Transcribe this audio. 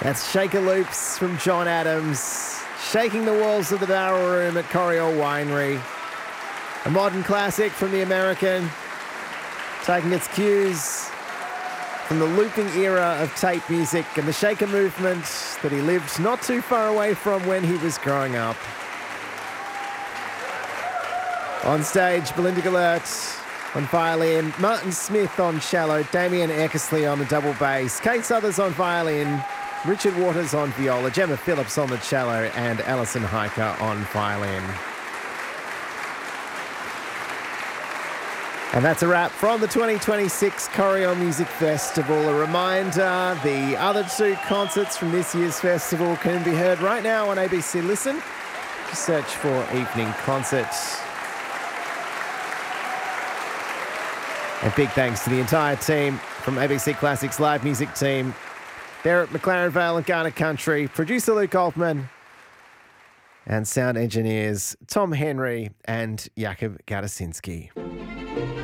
That's Shaker Loops from John Adams, shaking the walls of the barrel room at Coriol Winery. A modern classic from the American, taking its cues from the looping era of tape music and the shaker movement that he lived not too far away from when he was growing up. On stage, Belinda Gellert on violin, Martin Smith on cello, Damien Eckersley on the double bass, Kate Suthers on violin, Richard Waters on viola, Gemma Phillips on the cello, and Alison Hiker on violin. And that's a wrap from the 2026 Coriol Music Festival. A reminder, the other two concerts from this year's festival can be heard right now on ABC Listen. Just search for Evening Concerts. And big thanks to the entire team from ABC Classics Live Music team. They're at McLaren Vale and Garner Country. Producer Luke Altman. And sound engineers Tom Henry and Jakub Gadasinski.